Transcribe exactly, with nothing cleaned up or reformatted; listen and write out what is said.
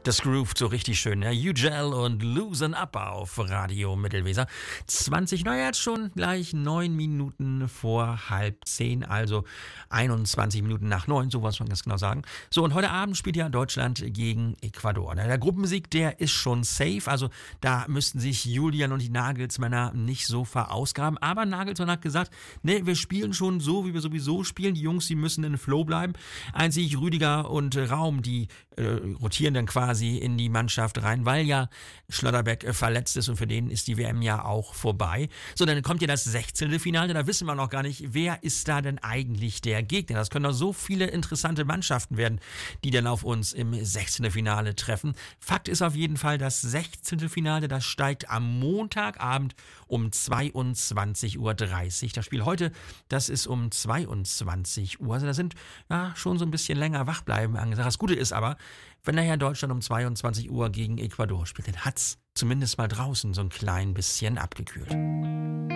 Das groovt so richtig schön, ne? U-Gel und Loosen Up auf Radio Mittelweser. zwanzig, naja, jetzt schon gleich neun Minuten vor halb zehn, also einundzwanzig Minuten nach neun, so was man ganz genau sagen. So, und heute Abend spielt ja Deutschland gegen Ecuador. Der Gruppensieg, der ist schon safe, also da müssten sich Julian und die Nagelsmänner nicht so verausgaben. Aber Nagelsmann hat gesagt, ne, wir spielen schon so, wie wir sowieso spielen. Die Jungs, die müssen in den Flow bleiben. Einzig Rüdiger und Raum, die äh, rotieren dann quasi in die Mannschaft rein, weil ja Schlotterbeck äh, verletzt ist und für den ist die W M ja auch vorbei. So, dann kommt ja das sechzehnte Finale, da wissen wir noch gar nicht, wer ist da denn eigentlich der Gegner. Das können doch so viele interessante Mannschaften werden, die dann auf uns im sechzehnten Finale treffen. Fakt ist auf jeden Fall, das sechzehnte Finale, das steigt am Montagabend um zweiundzwanzig Uhr dreißig. Das Spiel heute, das ist um zweiundzwanzig Uhr. Also da sind ja schon so ein bisschen länger wach bleiben angesagt. Das Gute ist aber, wenn nachher Deutschland um zweiundzwanzig Uhr gegen Ecuador spielt, dann hat's zumindest mal draußen so ein klein bisschen abgekühlt.